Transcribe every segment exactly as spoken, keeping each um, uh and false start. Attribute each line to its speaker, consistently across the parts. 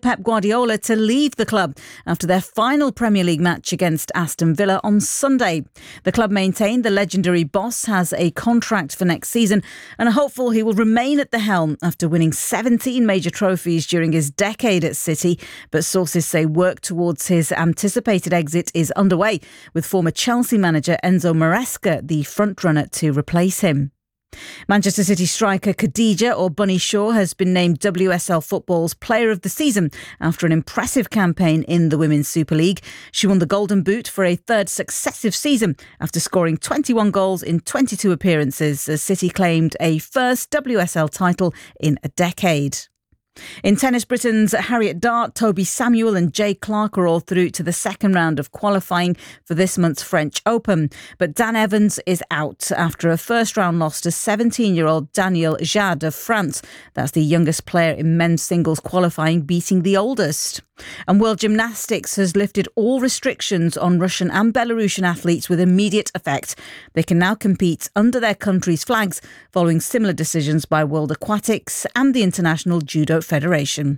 Speaker 1: Pep Guardiola to leave the club after their final Premier League match against Aston Villa on Sunday. The club maintained the legendary boss has a contract for next season and are hopeful he will remain at the helm after winning seventeen major trophies during his decade at City. But sources say work towards his anticipated exit is underway, with former Chelsea manager Enzo Maresca the frontrunner to replace him. Manchester City striker Khadija or Bunny Shaw has been named W S L Football's Player of the Season after an impressive campaign in the Women's Super League. She won the Golden Boot for a third successive season after scoring twenty-one goals in twenty-two appearances, as City claimed a first W S L title in a decade. In tennis, Britain's Harriet Dart, Toby Samuel and Jay Clark are all through to the second round of qualifying for this month's French Open. But Dan Evans is out after a first-round loss to seventeen-year-old Daniel Jade of France. That's the youngest player in men's singles qualifying, beating the oldest. And World Gymnastics has lifted all restrictions on Russian and Belarusian athletes with immediate effect. They can now compete under their country's flags, following similar decisions by World Aquatics and the International Judo Federation.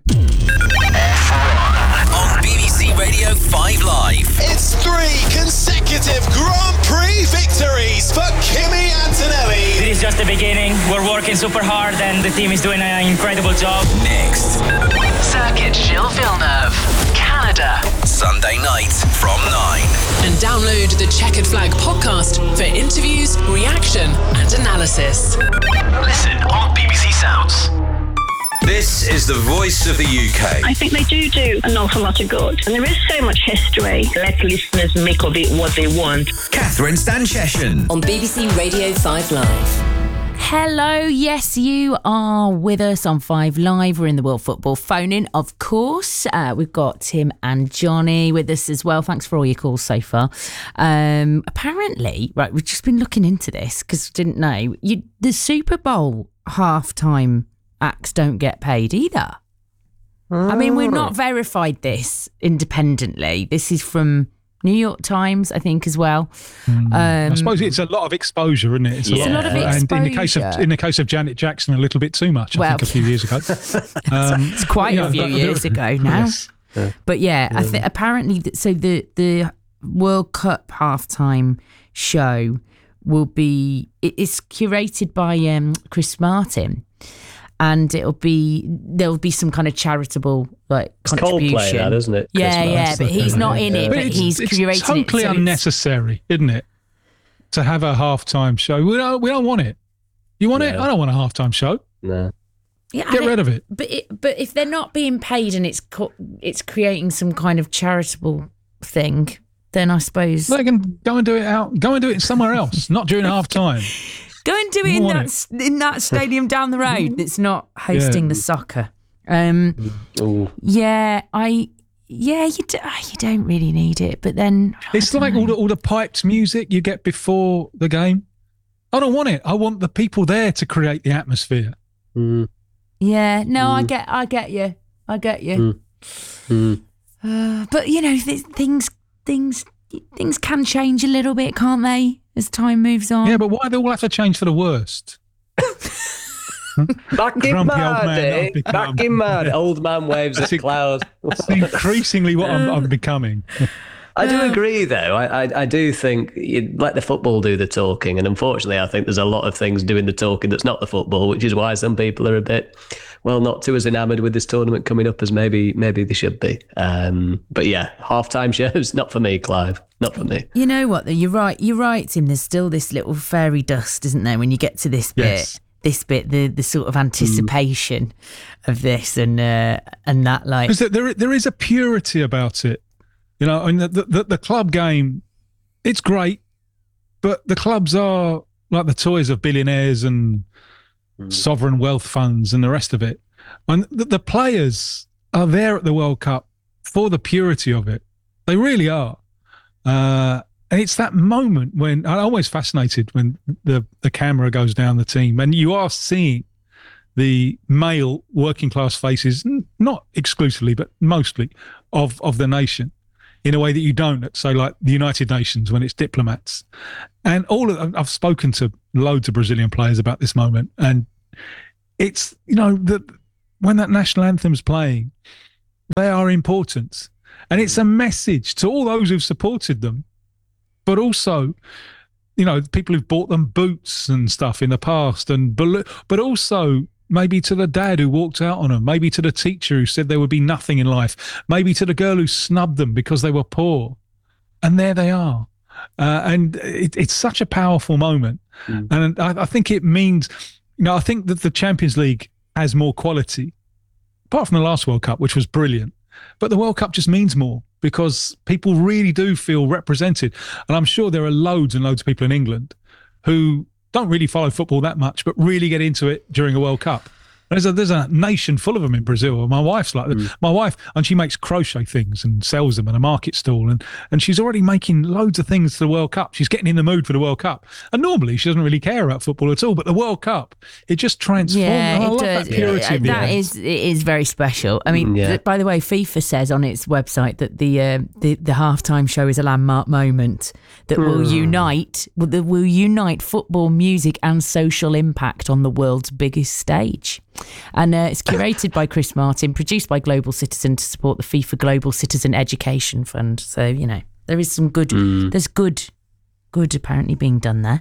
Speaker 2: On B B C Radio five Live.
Speaker 3: It's three consecutive Grand Prix victories for Kimi Antonelli.
Speaker 4: This is just the beginning. We're working super hard and the team is doing an incredible job.
Speaker 2: Next.
Speaker 5: Circuit Gilles Villeneuve, Canada.
Speaker 2: Sunday night from nine.
Speaker 5: And download the Checkered Flag podcast for interviews, reaction and analysis.
Speaker 2: Listen on B B C Sounds. This is the voice of the U K.
Speaker 6: I think they do do an awful lot of good. And there is so much history.
Speaker 7: Let listeners make of it what they want.
Speaker 2: Catherine Stancheshin.
Speaker 8: On B B C Radio five Live.
Speaker 9: Hello, yes, you are with us on Five Live. We're in the World Football phone-in, of course. Uh, we've got Tim and Johnny with us as well. Thanks for all your calls so far. Um, apparently, right, we've just been looking into this because we didn't know. You, the Super Bowl halftime acts don't get paid either. Oh. I mean, we've not verified this independently. This is from New York Times, I think, as well.
Speaker 10: Mm.
Speaker 9: Um,
Speaker 10: I suppose it's a lot of exposure, isn't it? It's
Speaker 9: yeah. a lot of exposure.
Speaker 10: And in the case of in the case of Janet Jackson, a little bit too much.
Speaker 9: Well,
Speaker 10: I think a few years ago. Um,
Speaker 9: it's quite
Speaker 10: yeah,
Speaker 9: a few years ago now. Yes. Yeah. But yeah, yeah. I think apparently, so the the World Cup halftime show will be it's curated by um, Chris Martin. And it'll be there'll be some kind of charitable like
Speaker 11: it's
Speaker 9: contribution.
Speaker 11: Coldplay, that isn't it?
Speaker 9: Yeah,
Speaker 11: Christmas.
Speaker 9: yeah, but he's not in it. But, but
Speaker 10: it's,
Speaker 9: he's
Speaker 10: it's
Speaker 9: curating
Speaker 10: totally
Speaker 9: it. So
Speaker 10: unnecessary, isn't it? To have a halftime show, we don't we don't want it. You want no. it? I don't want a halftime show.
Speaker 11: No.
Speaker 9: Yeah,
Speaker 10: get rid of it.
Speaker 9: But it, but if they're not being paid and it's co- it's creating some kind of charitable thing, then I suppose
Speaker 10: well, they can go and do it out. Go and do it somewhere else, not during halftime.
Speaker 9: Go and do it in that it. in that stadium down the road that's not hosting yeah. the soccer. Um,
Speaker 11: Ooh.
Speaker 9: Yeah, I yeah you do, you don't really need it, but then
Speaker 10: it's like know. all the all the piped music you get before the game. I don't want it. I want the people there to create the atmosphere.
Speaker 11: Mm.
Speaker 9: Yeah, no,
Speaker 11: mm.
Speaker 9: I get I get you, I get you.
Speaker 11: Mm. Mm.
Speaker 9: Uh, but you know, th- things things things can change a little bit, can't they? As time moves on.
Speaker 10: Yeah, but why do they all have to change for the worst?
Speaker 11: Back in my day, back in my old man waves at cloud.
Speaker 10: That's increasingly what I'm, I'm becoming.
Speaker 11: I do agree, though. I, I, I do think you let the football do the talking, and unfortunately, I think there's a lot of things doing the talking that's not the football, which is why some people are a bit, well, not too as enamoured with this tournament coming up as maybe maybe they should be. Um, but yeah, halftime shows not for me, Clive. Not for me.
Speaker 9: You know what? Though you're right. You're right, Tim. There's still this little fairy dust, isn't there? When you get to this
Speaker 10: yes.
Speaker 9: bit, this bit, the the sort of anticipation mm. of this and uh, and that, like,
Speaker 10: because there there is a purity about it. You know, I mean, the, the the club game, it's great, but the clubs are like the toys of billionaires and mm. sovereign wealth funds and the rest of it. And the, the players are there at the World Cup for the purity of it. They really are. Uh, and it's that moment when I'm always fascinated when the, the camera goes down the team and you are seeing the male working class faces, not exclusively, but mostly of, of the nation in a way that you don't at, say, like the United Nations when it's diplomats. And all of, I've spoken to loads of Brazilian players about this moment. And it's, you know, the, when that national anthem's playing, they are important. And it's a message to all those who've supported them, but also, you know, people who've bought them boots and stuff in the past, and but also maybe to the dad who walked out on them, maybe to the teacher who said there would be nothing in life, maybe to the girl who snubbed them because they were poor. And there they are. Uh, and it, it's such a powerful moment. Mm. And I, I think it means, you know, I think that the Champions League has more quality, apart from the last World Cup, which was brilliant. But the World Cup just means more because people really do feel represented. And I'm sure there are loads and loads of people in England who don't really follow football that much, but really get into it during a World Cup. There's a, there's a nation full of them in Brazil. My wife's like mm. my wife, and she makes crochet things and sells them at a market stall, and and she's already making loads of things for the World Cup. She's getting in the mood for the World Cup, and normally she doesn't really care about football at all. But the World Cup, it just transforms.
Speaker 9: Yeah,
Speaker 10: I
Speaker 9: it
Speaker 10: love
Speaker 9: does.
Speaker 10: that purity.
Speaker 9: Yeah,
Speaker 10: of the
Speaker 9: that
Speaker 10: end.
Speaker 9: is it is very special. I mean,
Speaker 11: Yeah.
Speaker 9: th- by the way, FIFA says on its website that the uh, the the halftime show is a landmark moment that will unite will, that will unite football, music, and social impact on the world's biggest stage. And uh, it's curated by Chris Martin, produced by Global Citizen to support the FIFA Global Citizen Education Fund. So, you know, there is some good, mm. there's good, good apparently being done there.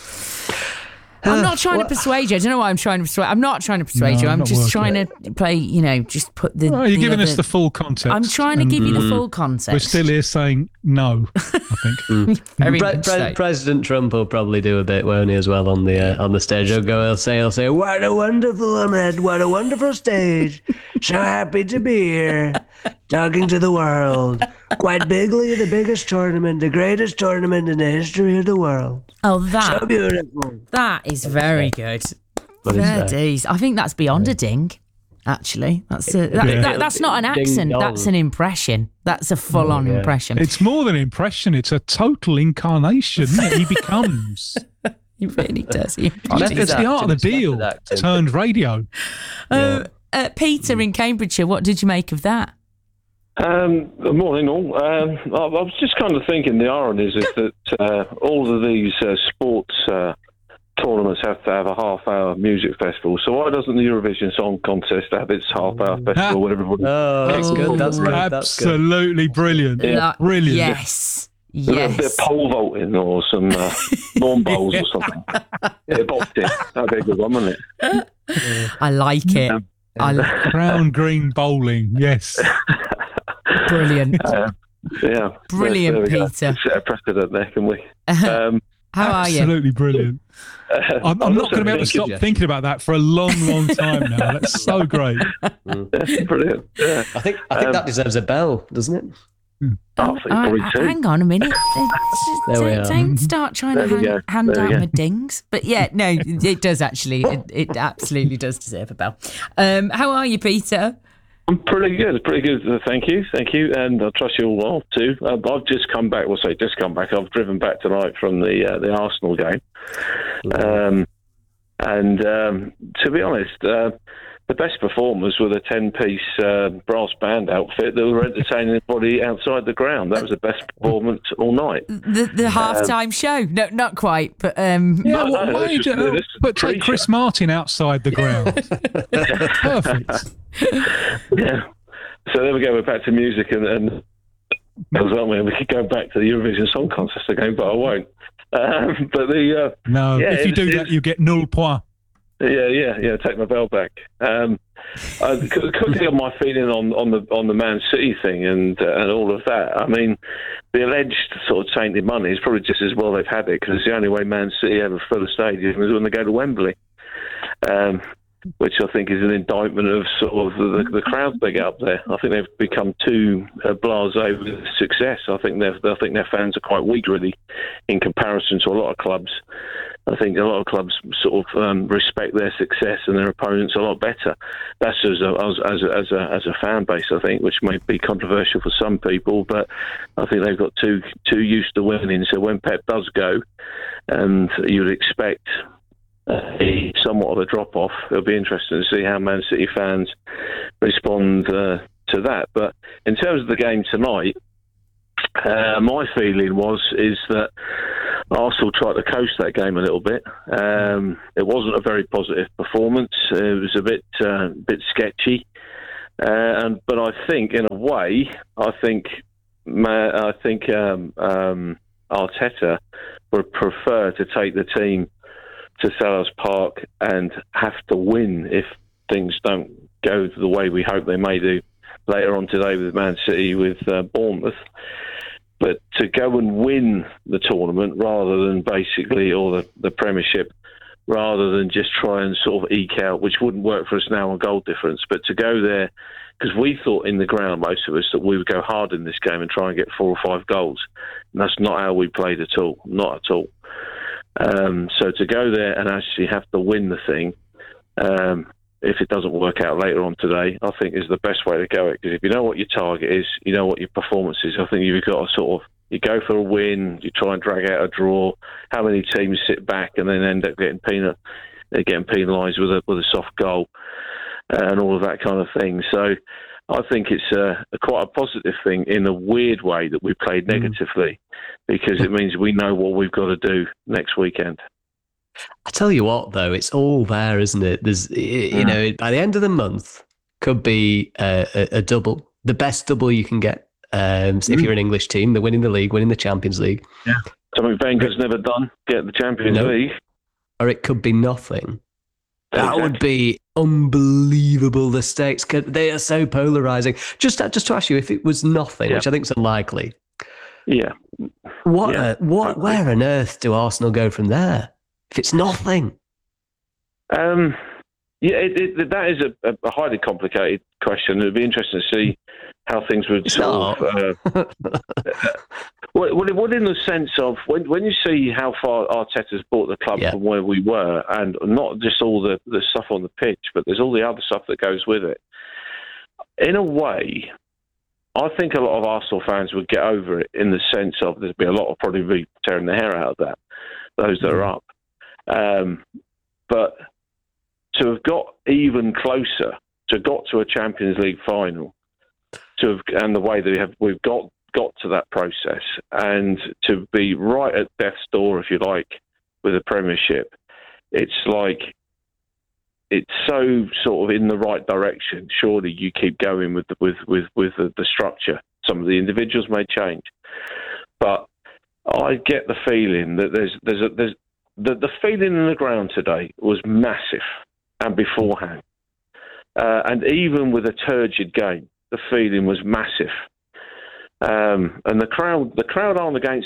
Speaker 9: I'm not trying uh, to persuade you. I don't know why I'm trying to persuade. I'm not trying to persuade
Speaker 10: no,
Speaker 9: you. I'm, I'm just trying
Speaker 10: it.
Speaker 9: to play, you know, just put the.
Speaker 10: Oh, you're
Speaker 9: the
Speaker 10: giving
Speaker 9: other,
Speaker 10: us the full context.
Speaker 9: I'm trying to give you the full context.
Speaker 10: We're still here saying no, I think.
Speaker 11: mm.
Speaker 9: Very
Speaker 11: Pre-
Speaker 9: much
Speaker 11: Pre-
Speaker 9: so.
Speaker 11: President Trump will probably do a bit, won't he, as well on the uh, on the stage? He'll go, he'll say, he'll say, "What a wonderful Ahmed! What a wonderful stage! So happy to be here, talking to the world. Quite bigly, the biggest tournament, the greatest tournament in the history of the world.
Speaker 9: Oh, that
Speaker 11: so beautiful.
Speaker 9: That is very good. Fair days. I think that's beyond a ding. Actually, that's a, that,
Speaker 10: Yeah.
Speaker 9: that, that's not an accent. That's an impression. That's a full-on
Speaker 11: Oh, yeah.
Speaker 9: impression.
Speaker 10: It's more than impression. It's a total incarnation. Isn't it? He becomes.
Speaker 9: He really does. He
Speaker 10: It's, it's the art of the deal turned radio.
Speaker 9: Uh, uh, Peter in Cambridgeshire, what did you make of that?
Speaker 12: Um, good morning, all. Um, I, I was just kind of thinking the irony is that uh, all of these uh, sports uh, tournaments have to have a half-hour music festival. So why doesn't the Eurovision Song Contest have its half-hour festival where everybody?
Speaker 11: Oh, that's good. That's good. That's good.
Speaker 10: Absolutely brilliant.
Speaker 9: Yeah.
Speaker 10: Brilliant.
Speaker 9: Yes.
Speaker 12: A little bit
Speaker 9: Yes.
Speaker 12: of pole vaulting or some uh, lawn bowls or something. Yeah, boxing. That'd be a good one, wouldn't it?
Speaker 9: I like it.
Speaker 12: Um,
Speaker 9: I li-
Speaker 10: Brown green bowling. Yes.
Speaker 9: Brilliant.
Speaker 12: Uh, yeah.
Speaker 9: Brilliant,
Speaker 12: There we go.
Speaker 9: Peter.
Speaker 12: Set a precedent there, can we? Um,
Speaker 9: How are you?
Speaker 10: Absolutely brilliant.
Speaker 12: uh,
Speaker 10: I'm,
Speaker 12: I
Speaker 10: I'm
Speaker 12: was
Speaker 10: not
Speaker 12: also
Speaker 10: going to be able to stop
Speaker 12: thinking-
Speaker 10: thinking about that for a long, long time now. That's so great.
Speaker 12: Yeah, brilliant. Yeah.
Speaker 11: I think I think
Speaker 12: Um,
Speaker 11: that deserves a bell, doesn't it?
Speaker 12: I think
Speaker 9: Uh,
Speaker 12: probably
Speaker 9: uh,
Speaker 12: two.
Speaker 9: hang on a minute.
Speaker 11: There we
Speaker 9: don't,
Speaker 11: are.
Speaker 9: don't start trying
Speaker 12: There
Speaker 9: to
Speaker 12: we
Speaker 9: hand,
Speaker 12: go.
Speaker 9: hand
Speaker 12: There we
Speaker 9: out
Speaker 12: go.
Speaker 9: my dings. But yeah, no, it does actually. It, it absolutely does deserve a bell. Um, how are you, Peter?
Speaker 12: I'm pretty good, pretty good. uh, Thank you, thank you, and I trust you all well too. Uh, I've just come back. Well, say just come back. I've driven back tonight from the uh, the Arsenal game, um, and um, to be honest, uh, the best performers were the ten-piece uh, brass band outfit that were entertaining everybody outside the ground. That was the best performance all night.
Speaker 9: The the halftime show? No, not quite. But um,
Speaker 10: Yeah,
Speaker 12: No,
Speaker 10: well,
Speaker 12: no,
Speaker 10: why
Speaker 12: this
Speaker 10: you
Speaker 12: is-
Speaker 10: do-
Speaker 12: this is
Speaker 10: but take
Speaker 12: pre-show.
Speaker 10: Chris Martin outside the ground. Perfect.
Speaker 12: Yeah. So there we go. We're back to music, and, and as well, we could go back to the Eurovision Song Contest again, but I won't. Um, but the uh,
Speaker 10: No,
Speaker 12: Yeah,
Speaker 10: if you
Speaker 12: it's-
Speaker 10: do that,
Speaker 12: it's-
Speaker 10: you get null point.
Speaker 12: Yeah, yeah, yeah. Take my bell back. Um, uh, quickly on my feeling on, on the on the Man City thing and uh, and all of that. I mean, the alleged sort of tainted money is probably just as well they've had it, because it's the only way Man City ever fill a stadium is when they go to Wembley, um, which I think is an indictment of sort of the, the crowds they get up there. I think they've become too uh, blasé with success. I think their I think their fans are quite weak, really, in comparison to a lot of clubs. I think a lot of clubs sort of um, respect their success and their opponents a lot better. That's as a, as, as, a, as, a, as a fan base, I think, which may be controversial for some people, but I think they've got too too used to winning. So when Pep does go, and you'd expect a somewhat of a drop-off, it'll be interesting to see how Man City fans respond uh, to that. But in terms of the game tonight, uh, my feeling was is that Arsenal tried to coast that game a little bit. Um, it wasn't a very positive performance. It was a bit uh, bit sketchy. Uh, and but I think, in a way, I think I think um, um, Arteta would prefer to take the team to Selhurst Park and have to win if things don't go the way we hope they may do later on today with Man City, with uh, Bournemouth. But to go and win the tournament rather than basically, or the, the Premiership, rather than just try and sort of eke out, which wouldn't work for us now on goal difference, but to go there, because we thought in the ground, most of us, that we would go hard in this game and try and get four or five goals. And that's not how we played at all, not at all. Um, so to go there and actually have to win the thing, um, if it doesn't work out later on today, I think is the best way to go it. Because if you know what your target is, you know what your performance is, I think you've got to sort of, you go for a win, you try and drag out a draw. How many teams sit back and then end up getting penal, they're getting penalised with a with a soft goal uh, and all of that kind of thing. So I think it's a, a quite a positive thing in a weird way that we played negatively, because it means we know what we've got to do next weekend.
Speaker 11: I tell you what, though, it's all there, isn't it? There's, you
Speaker 12: yeah.
Speaker 11: know, by the end of the month, could be a, a, a double, the best double you can get. Um, so mm. If you're an English team, they're winning the league, winning the Champions League.
Speaker 12: Yeah, something Wenger's never done, get the Champions no. League.
Speaker 11: Or it could be nothing. That
Speaker 12: exactly.
Speaker 11: would be unbelievable. The stakes, they are so polarising. Just, just to ask you, if it was nothing, yeah. which I think is unlikely.
Speaker 12: Yeah.
Speaker 11: What?
Speaker 12: Yeah.
Speaker 11: Uh, what? Where on earth do Arsenal go from there? If it's nothing,
Speaker 12: um, yeah, it, it, that is a, a highly complicated question. It'd be interesting to see how things would
Speaker 11: it's
Speaker 12: sort of. Uh, well, well, in the sense of when when you see how far Arteta's brought the club yeah. from where we were, and not just all the, the stuff on the pitch, but there's all the other stuff that goes with it. In a way, I think a lot of Arsenal fans would get over it in the sense of there'd be a lot of probably be tearing their hair out of that, those that are up. Um, but to have got even closer, to have got to a Champions League final, to have, and the way that we have, we've got got to that process, and to be right at death's door, if you like, with the Premiership, it's like it's so sort of in the right direction. Surely you keep going with the, with with with the, the structure. Some of the individuals may change, but I get the feeling that there's there's a, there's The, the feeling in the ground today was massive, and beforehand. Uh, and even with a turgid game, the feeling was massive. Um, and the crowd the crowd aren't against